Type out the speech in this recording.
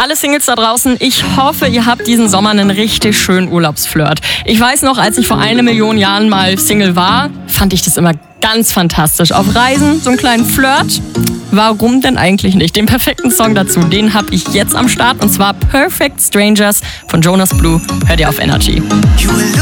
alle Singles da draußen, ich hoffe, ihr habt diesen Sommer einen richtig schönen Urlaubsflirt. Ich weiß noch, als ich vor 1 Million Jahren mal Single war, fand ich das immer ganz fantastisch. Auf Reisen, so einen kleinen Flirt. Warum denn eigentlich nicht? Den perfekten Song dazu, den habe ich jetzt am Start, und zwar Perfect Strangers von Jonas Blue. Hört ihr auf Energy.